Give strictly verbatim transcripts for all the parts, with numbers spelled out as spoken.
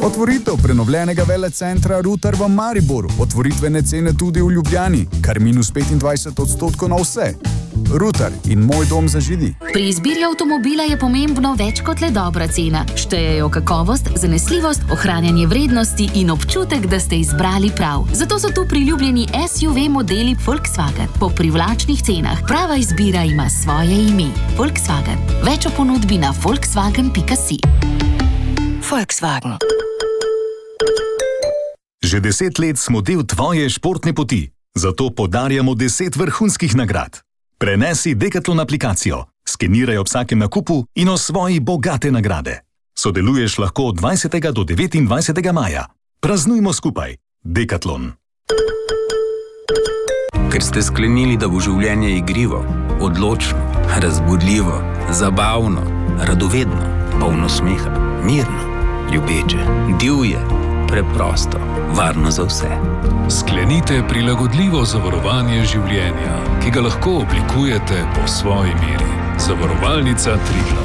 Otvoritev prenovljenega velecentra Rutar v Mariboru, otvoritvene cene tudi v Ljubljani, kar minus petindvajset odstotkov na vse. Rutar in moj dom za Židi. Pri izbiri avtomobila je pomembno več kot le dobra cena. Štejejo kakovost, zanesljivost, ohranjanje vrednosti in občutek, da ste izbrali prav. Zato so tu priljubljeni S U V modeli Volkswagen po privlačnih cenah. Prava izbira ima svoje ime. Volkswagen. Več o ponudbi na volkswagen pika si. Volkswagen. Že deset let smo del tvoje športne poti, zato podarjamo deset vrhunskih nagrad. Prenesi Decathlon aplikacijo, skeniraj ob vsakem nakupu in osvoji bogate nagrade. Sodeluješ lahko od dvajsetega do devetindvajsetega maja. Praznujmo skupaj. Decathlon. Ker ste sklenili, da bo življenje igrivo, odločno, razbudljivo, zabavno, radovedno, polno smeha, mirno, ljubeče, divje, preprosto, varno za vse. Sklenite prilagodljivo zavarovanje življenja, ki ga lahko oblikujete po svoji meri. Zavarovalnica Triglav.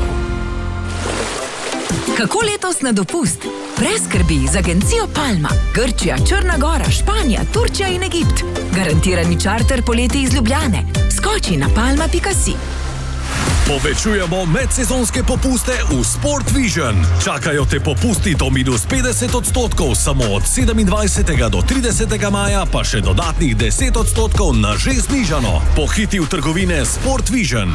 Kako letos na dopust? Brez skrbi z agencijo Palma. Grčija, Črna Gora, Španija, Turčija in Egipt. Garantirani čarter poleti iz Ljubljane. Skoči na palma pika si. Povečujemo medsezonske popuste v Sport Vision. Čakajo te popusti do minus petdeset odstotkov, samo od sedemindvajsetega do tridesetega maja, pa še dodatnih deset odstotkov na že znižano. Pohiti v trgovine Sport Vision.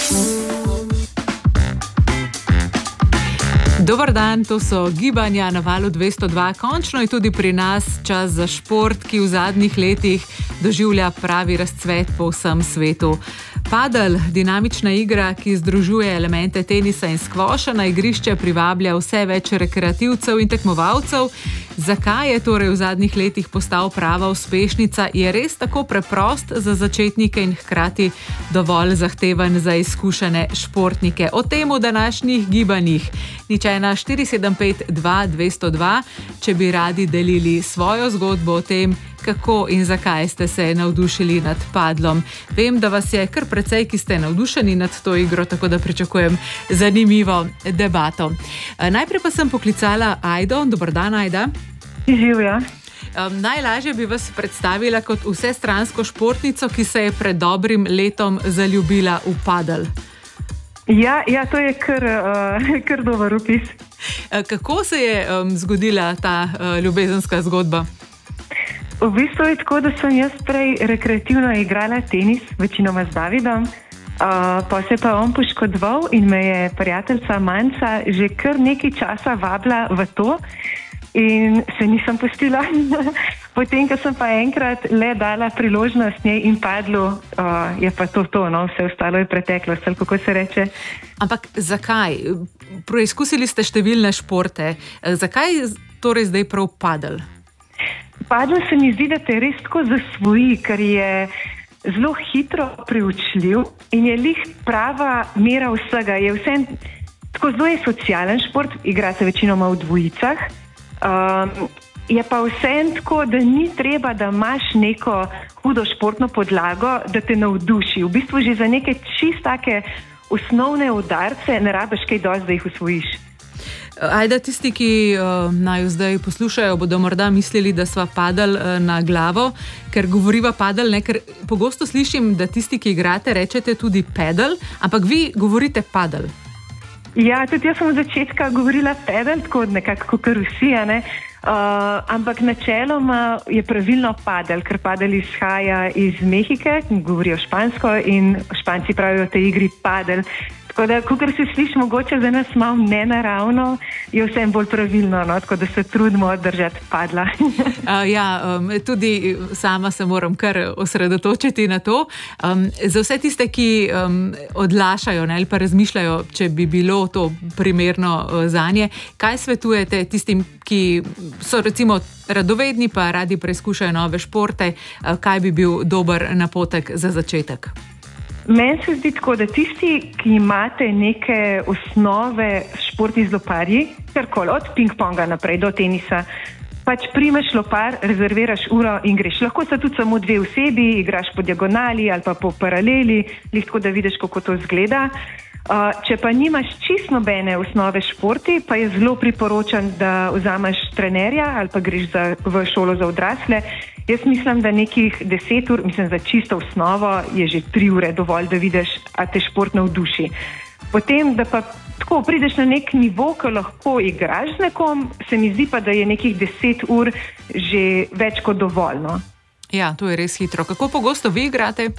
Dobar dan, to so gibanja na valu dvesto dva. Končno je tudi pri nas čas za šport, ki v zadnjih letih doživlja pravi razcvet po vsem svetu. Padel, dinamična igra, ki združuje elemente tenisa in skvoša, na igrišče privablja vse več rekreativcev in tekmovalcev. Zakaj je torej v zadnjih letih postal prava uspešnica? Je res tako preprost za začetnike in hkrati dovolj zahteven za izkušene športnike? O tem v današnjih gibanjih. Nič ena štiri sedem pet dva dvesto dva, če bi radi delili svojo zgodbo o tem, kako in zakaj ste se navdušili nad padlom. Vem, da vas je kar precej, ki ste navdušeni nad to igro, tako da pričakujem zanimivo debato. Najprej pa sem poklicala Ajdo. Dobar dan, Ajda. Živja. Um, najlažje bi vas predstavila kot vsestransko športnico, ki se je pred dobrim letom zaljubila v padel. Ja, ja, to je kar, uh, kar dober opis. Kako se je um, zgodila ta uh, ljubezenska zgodba? V bistvu je tako, da sem jaz prej rekreativno igrala tenis, večinoma z Davidom, uh, pa se pa on poškodoval in me je prijateljica Manca že kar nekaj časa vabila v to in se nisem pustila. Potem, ko sem pa enkrat le dala priložnost njej in padlu, uh, je pa to to, no? Vse ostalo je preteklost, ali kako se reče. Ampak zakaj? Preizkusili ste številne športe. Zakaj torej zdaj prav padel? Padel se mi zdi, da te res tako zasvoji, ker je zelo hitro preučljiv in je lih prava mera vsega. Je vsem, tako zelo je socialen šport, igra se večinoma v dvojicah. Um, je pa vsem tako, da ni treba, da imaš neko hudo športno podlago, da te navduši. V bistvu že za neke čist take osnovne udarce ne rabiš kaj dosti, da jih osvojiš. Ajda, tisti, ki uh, naj zdaj poslušajo, bodo morda mislili, da sva padel uh, na glavo, ker govoriva padel, ne, ker pogosto slišim, da tisti, ki igrate, rečete tudi pedal, ampak vi govorite padel. Ja, tudi jaz sem od začetka govorila pedal, tako nekako kar vsi, ne? Uh, ampak načeloma je pravilno padel, ker padel izhaja iz Mehike, govorijo špansko in Španci pravijo o tej igri padel. Tako da, kakor se sliši mogoče za nas malo nenaravno, je vsem bolj pravilno, no? Tako da se trudimo držati padla. uh, ja, um, tudi sama se moram kar osredotočiti na to. Um, za vse tiste, ki um, odlašajo, ne, ali pa razmišljajo, če bi bilo to primerno uh, zanje, kaj svetujete tistim, ki so recimo radovedni, pa radi preizkušajo nove športe, uh, kaj bi bil dober napotek za začetek? Meni se zdi tako, da tisti, ki imate neke osnove športni z loparji, karkoli, od ping-ponga naprej do tenisa, pač primeš lopar, rezerviraš uro in greš. Lahko sta tudi samo dve osebi, igraš po diagonali ali pa po paraleli, tako da vidiš, kako to izgleda. Uh, če pa nimaš čisto nobene osnove športi, pa je zelo priporočan, da vzameš trenerja ali pa greš za, v šolo za odrasle. Jaz mislim, da nekih deset ur, mislim, za čisto osnovo je že tri ure dovolj, da vidiš, a te šport navduši. Potem, da pa tako prideš na nek nivo, ko lahko igraš z nekom, se mi zdi pa, da je nekih deset ur že več kot dovoljno. Ja, to je res hitro. Kako pogosto vi igrate?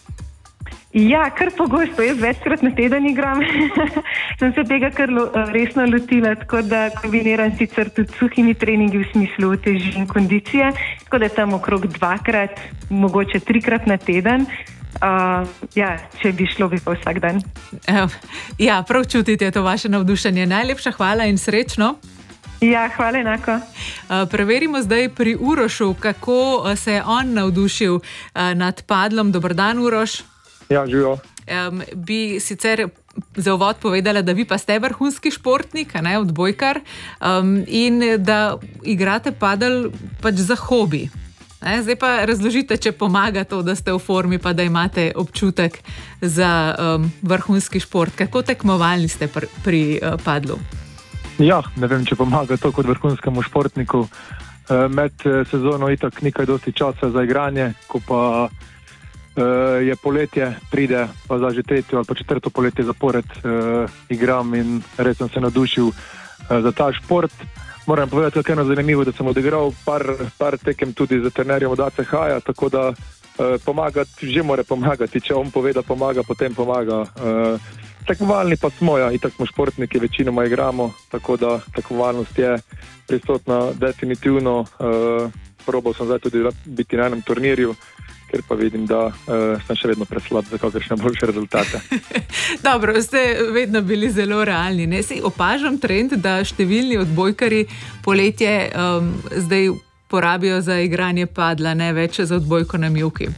Ja, kar pogosto. Jaz večkrat na teden igram. Sem se tega kar lo, resno lotila, tako da kombiniram sicer tudi suhimi treningi v smislu teži in kondicije, tako da tam okrog dvakrat, mogoče trikrat na teden. Uh, ja, če bi šlo, bi pa vsak dan. Ja, prav čutite to vaše navdušenje. Najlepša hvala in srečno. Ja, hvala enako. Uh, preverimo zdaj pri Urošu, kako se je on navdušil uh, nad padlom. Dober dan, Uroš. Ja, živijo. Um, bi sicer za uvod povedala, da vi pa ste vrhunski športnik, ne, odbojkar, um, in da igrate padel pač za hobi. Ne, zdaj pa razložite, če pomaga to, da ste v formi, pa da imate občutek za um, vrhunski šport. Kako tekmovalni ste pri, pri uh, padlu? Ja, ne vem, če pomaga to kot vrhunskemu športniku. Med sezono itak nekaj dosti časa za igranje, ko pa je poletje, pride pa za že tretjo ali pa četrto poletje zapored uh, igram in res sem se navdušil uh, za ta šport. Moram povedati, kako je zanimivo, da sem odigral par, par tekem tudi za trenerjem od A C H-ja, tako da uh, pomagati, že mora pomagati, če on pove, da pomaga, potem pomaga. Uh, tekmovalni pa smo, ja, itak smo športniki, večinoma igramo, tako da tekmovalnost je prisotna definitivno. Uh, probal sem zdaj tudi biti na enem turnirju, ker pa vidim, da uh, sem še vedno preslab za kakršne boljše rezultate. Dobro, ste vedno bili zelo realni. Ne? Sej opažam trend, da številni odbojkari poletje um, zdaj porabijo za igranje padla, ne več za odbojko na mivki.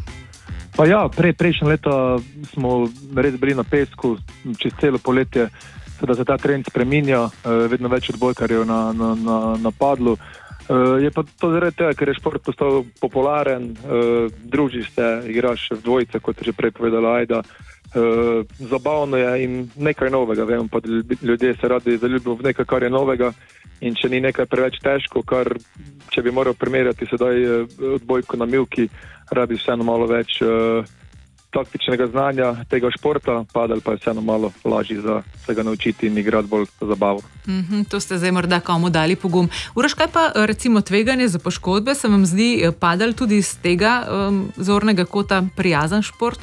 Pa ja, prej, prejšnje leto smo res bili na pesku, čez celo poletje, da se ta trend spreminja, uh, vedno več odbojkarjev na, na, na, na padlu. Uh, je pa to zaradi tega, ker je šport postal popularen, uh, družiš se, igraš v dvojice, kot je že prej povedala Ajda. Uh, zabavno je in nekaj novega, vem, pa ljudje se radi zaljubijo v nekaj, kar je novega, in če ni nekaj preveč težko, kar če bi moral primerjati sedaj odbojko na mivki, rabi vseeno malo več uh, taktičnega znanja tega športa, padel pa je vseeno malo lažji za se ga naučiti in igrati bolj zabavo. Mm-hmm, to ste zdaj morda komu dali pogum. Uroš, kaj pa recimo tveganje za poškodbe, se vam zdi padel tudi iz tega um, zornega kota prijazen šport?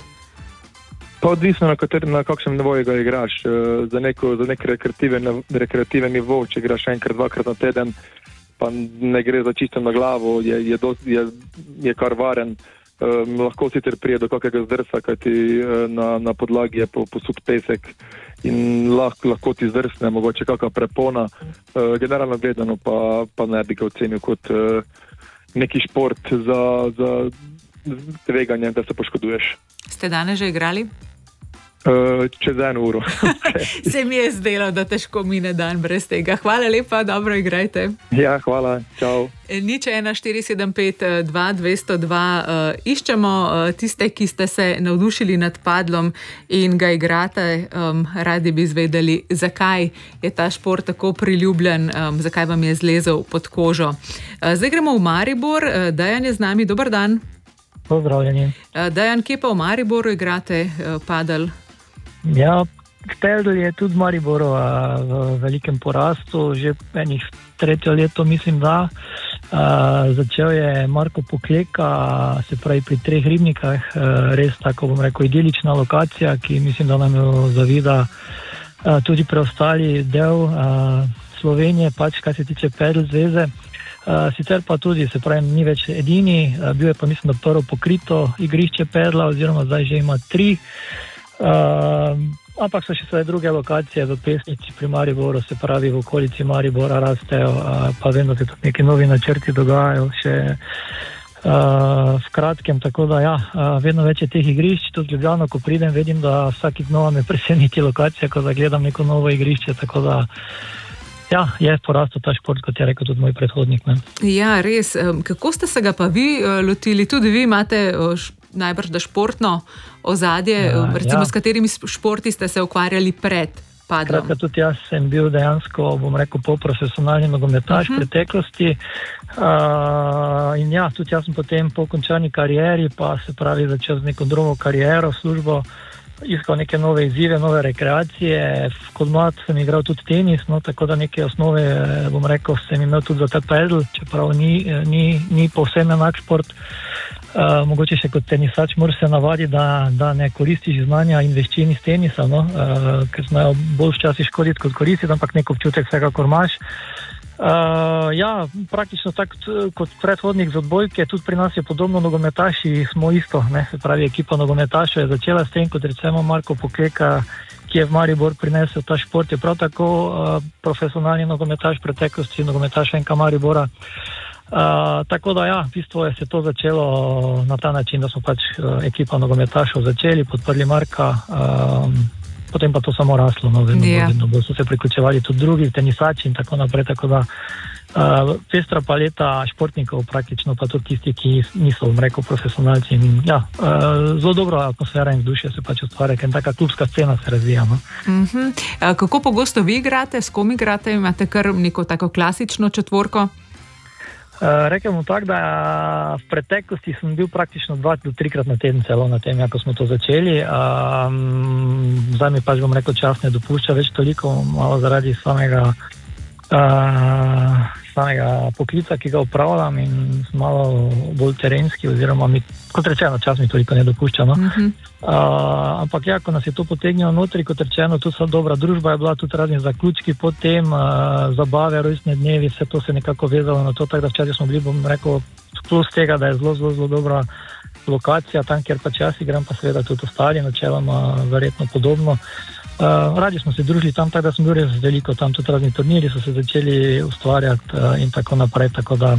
Pa odvisno na, kateri, na kakšnem nivoju ga igraš. Za, neko, za nek rekreativen, rekreativen nivo, če igraš enkrat, dvakrat na teden, pa ne gre za čisto na glavo, je, je, do, je, je kar varen. Um, lahko sicer prije do kakega zdrsa, kajti na, na podlagi je po, posut pesek in lahko, lahko ti zdrsne, mogoče kakva prepona. Uh, generalno gledano pa, pa ne bi ga ocenil kot uh, neki šport za, za tveganje, da se poškoduješ. Ste danes že igrali? Uh, čez eno uro. Se mi je zdelo, da težko mine dan brez tega. Hvala lepa, dobro igrajte. Ja, hvala, čau. Nič ena štiri sedem pet dva dve nula dva. Uh, iščemo uh, tiste, ki ste se navdušili nad padlom in ga igrate. Um, radi bi izvedeli, zakaj je ta šport tako priljubljen, um, zakaj vam je zlezel pod kožo. Uh, zdaj gremo v Maribor. Uh, Dejan je z nami. Dober dan. Pozdravljeni. Uh, Dejan, kje pa v Mariboru igrate uh, padel? Ja, padel je tudi v Mariboru v velikem porastu, že enih tretje leto mislim, da. Uh, začel je Marko Pokleka, se pravi pri Treh ribnikah, uh, res tako bom rekel idilična lokacija, ki mislim, da nam jo zavida uh, tudi preostali del uh, Slovenije, pač kaj se tiče padel zveze. Uh, sicer pa tudi, se pravi, ni več edini, uh, bil je pa mislim, da prvo pokrito igrišče padla, oziroma zdaj že ima tri. Uh, ampak so še svoje druge lokacije v Pesnici pri Mariboru, se pravi v okolici Maribora rastejo, uh, pa vem, da se tudi neki novi načrti dogajajo še uh, v kratkem, tako da ja, uh, vedno več je teh igrišč, tudi Ljubljano, ko pridem, vidim, da vsaki znova me preseneti lokacija, ko zagledam neko novo igrišče, tako da ja, je porastel ta šport, kot je rekel tudi moj predhodnik. Ne? Ja, res. Kako ste se ga pa vi lotili? Tudi vi imate najbrž da športno ozadje, ja, recimo ja. S katerimi športi ste se ukvarjali pred padlom? Kratka, tudi jaz sem bil dejansko, bom rekel, polprofesionalni nogometaš uh-huh. v preteklosti. Uh, in ja, tudi jaz sem potem po končani karieri, pa se pravi začel z neko drugo kariero, službo, iskal neke nove izzive, nove rekreacije. Kot mlad sem igral tudi tenis, no, tako da neke osnove, bom rekel, sem imel tudi za ta pedal, čeprav ni, ni, ni povsem enak šport. Uh, mogoče še kot tenisač moraš se navaditi, da, da ne koristiš znanja in veščin iz tenisa, no? uh, ker znajo bolj včasih škoditi kot koristiti, ampak nek občutek vsekakor imaš. Uh, ja, praktično tako kot predhodnik z odbojke, tudi pri nas je podobno, nogometaši smo isto, ne? Se pravi, ekipa nogometašov je začela s tem, kot recimo Marko Pokleka, ki je v Maribor prinesel ta šport, je prav tako uh, profesionalni nogometaš v preteklosti, nogometaš N K Maribora. Uh, tako da ja, v bistvu je se to začelo na ta način, da smo pač uh, ekipa nogometašov začeli, podprli Marka, um, potem pa to samo raslo, no, vedno, yeah. vedno bolj so se priključevali tudi drugi tenisači in tako naprej, tako da uh, pestra paleta športnikov praktično, pa tudi tisti, ki niso, bom rekel, profesionalci in ja, uh, zelo dobra atmosfera in vzdušje se pač ustvarja, ker taka klubska scena se razvija, no. Uh-huh. Uh, kako pogosto vi igrate, s kom igrate, imate kar neko tako klasično četvorko? Uh, rekel bom tako, da v preteklosti sem bil praktično dva do trikrat na teden celo na tem, ko smo to začeli. Um, zdaj mi pač, bom rekel, čas ne dopušča več toliko, malo zaradi samega, uh, samega poklica, ki ga upravljam in malo bolj terenski, oziroma mi, kot rečeno, čas mi toliko ne dopušča. No? Uh-huh. Uh, ampak ja, ko nas je to potegnilo notri, kot rečeno, tudi so dobra družba, je bila tudi razni zaključki potem, uh, zabave, rojstne dnevi, vse to se nekako vezalo na to, tako da včasih smo bili, bom rekel, plus tega, da je zelo, zelo, zelo dobra lokacija, tam, kjer pa čas igram, pa seveda tudi ostali, načeloma verjetno podobno. Uh, radi smo se družili tam, tako da smo bili res veliko, tam tudi razni turniri so se začeli ustvarjati uh, in tako naprej, tako da,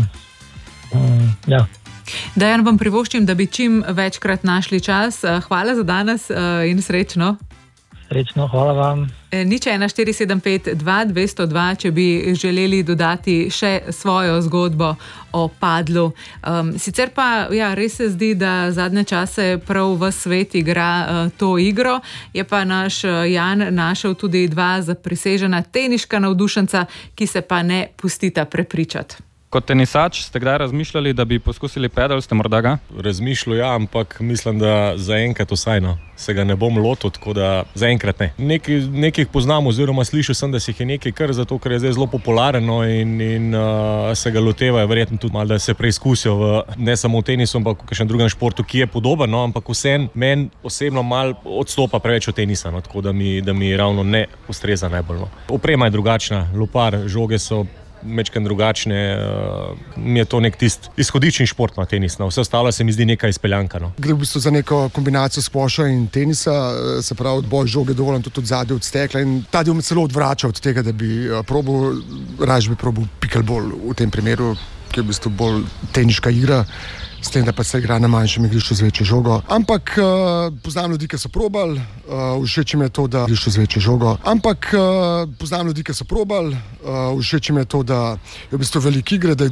um, ja. Dejan, vam privoščim, da bi čim večkrat našli čas. Hvala za danes in srečno. Srečno, hvala vam. Nič ena štiri sedem pet dva dve nula dva, če bi želeli dodati še svojo zgodbo o padlu. Um, sicer pa, ja, res se zdi, da zadnje čase prav v svet igra uh, to igro. Je pa naš Jan našel tudi dva zaprisežena teniška navdušenca, ki se pa ne pustita prepričati. Kot tenisač ste kdaj razmišljali, da bi poskusili pedal, ste morda ga? Razmišljal, ja, ampak mislim, da zaenkrat vsajno se ga ne bom lotil, tako da zaenkrat ne. Neki, nekih poznam oziroma slišal sem, da si jih je nekaj kar zato, ker je zdaj zelo popularno in, in uh, se ga lotevajo, verjetno tudi malo, da se preizkusijo v, ne samo v tenisu, ampak v kakšnem drugem športu, ki je podoben, no, ampak vsem meni osebno malo odstopa preveč od tenisa, no, tako da mi, da mi ravno ne ustreza najbolj. No. Oprema je drugačna, lopar, žoge so mečken drugačne, uh, mi je to nek tist izhodični šport na tenis, no. Vse ostalo se mi zdi neka izpeljanka. No. Gre v bistvu za neko kombinacijo skvoša in tenisa, se pravi odboj žoge dovoljen tudi od zadnje od stekla in ta del me celo odvrača od tega, da bi uh, probil, raje bi probil pickleball v tem primeru, ki je v bistvu bolj teniška igra, s tem, da pa se igra na manjšem igrišču z večjo žogo. Ampak uh, poznam ljudi, ki so probali, uh, všeč mi je to, da igrišču z večjo žogo. Ampak uh, poznam ljudi, ki so probali, uh, všeč mi je to, da je v bistvu veliko igre, da je